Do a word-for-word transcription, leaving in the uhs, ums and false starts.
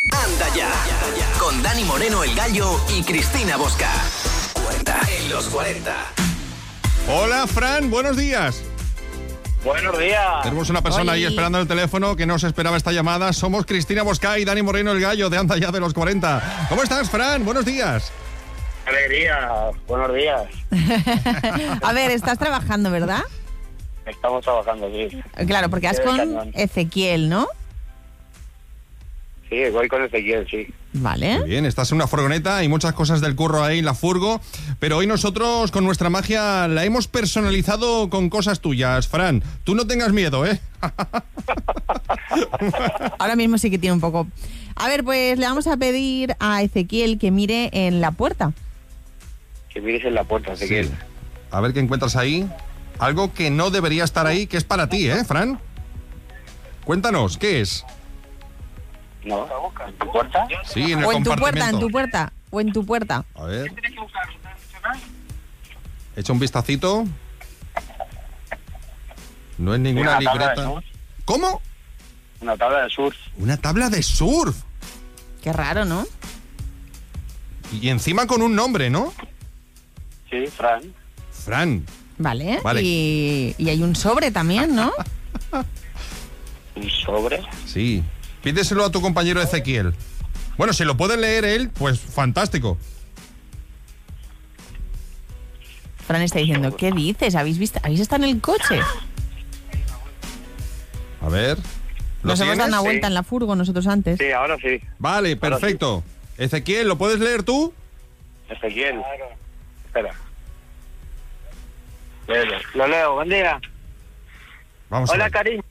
Anda ya, con Dani Moreno el Gallo y Cristina Bosca. cuarenta en los cuarenta. Hola, Fran, buenos días. Buenos días. Tenemos una persona Oli. ahí esperando en el teléfono que no se esperaba esta llamada. Somos Cristina Bosca y Dani Moreno el Gallo de Anda ya de los cuarenta. ¿Cómo estás, Fran? Buenos días. Alegría. Buenos días. A ver, estás trabajando, ¿verdad? Estamos trabajando aquí. Claro, porque has Sí, con cañón. Ezequiel, ¿no? Sí, voy con Ezequiel, sí. Vale. Muy bien, estás en una furgoneta, hay muchas cosas del curro ahí en la furgo, pero hoy nosotros con nuestra magia la hemos personalizado con cosas tuyas, Fran. Tú no tengas miedo, ¿eh? Ahora mismo sí que tiene un poco... A ver, pues le vamos a pedir a Ezequiel que mire en la puerta. Que mires en la puerta, Ezequiel. Sí. A ver qué encuentras ahí. Algo que no debería estar ahí, que es para ti, ¿eh, Fran? Cuéntanos, ¿qué es? ¿No? ¿En tu puerta? Sí, en el O en tu puerta, compartimento. en tu puerta. O en tu puerta. A ver. Echa un vistacito. No es ninguna Una tabla de libreta. surf. ¿Cómo? Una tabla de surf. Una tabla de surf. Qué raro, ¿no? Y encima con un nombre, ¿no? Sí, Fran. Fran. Vale. Vale. Y, y hay un sobre también, ¿no? Un sobre. Sí. Pídeselo a tu compañero Ezequiel. Bueno, si lo puede leer él, pues fantástico. Fran está diciendo, ¿qué dices? ¿Habéis visto? ¿Habéis estado en el coche? A ver. ¿Lo Nos hemos dado tienes? una vuelta Sí. en la furgo nosotros antes. Sí, ahora sí. Vale, perfecto. Ezequiel, ¿lo puedes leer tú? Ezequiel. Espera. Léelo. Lo leo, buen día. Vamos a Hola, ver. cariño.